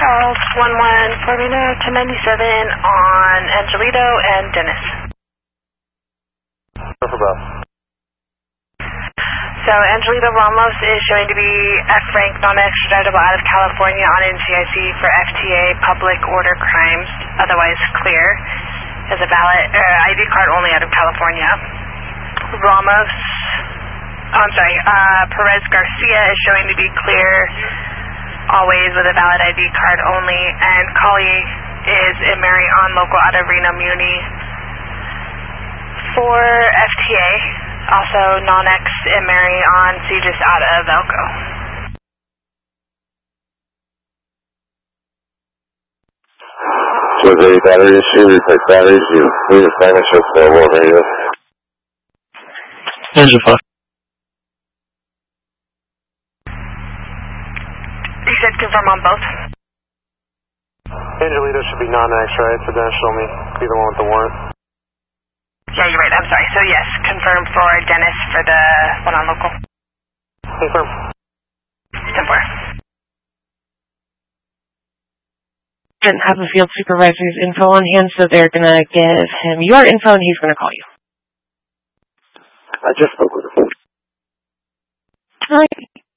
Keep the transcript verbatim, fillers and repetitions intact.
Charles, one one Formula ten ninety-seven on Angelito and Dennis. Perfect, bro. So Angelito Ramos is showing to be F-rank, non-extraditable out of California on N C I C for F T A public order crimes, otherwise clear. Has a valid uh, I D card only out of California. Ramos, oh, I'm sorry, uh, Perez Garcia is showing to be clear, always with a valid I D card only, and Kali is in Mary on local out of Reno Muni. For F T A, also non-ex in Mary on Segis out of Elko. So the battery issue, replace batteries, you leave a sign and show for a world radio. Angel five. You said confirm on both? Angelito should be non-ex, right? So Dennis show me, be the one with the warrant. Yeah, you're right, I'm sorry. So yes, confirm for Dennis for the one on local. Confirm. ten four. And have the field supervisor's info on hand, so they're going to give him your info and he's going to call you. I just spoke with him. All right.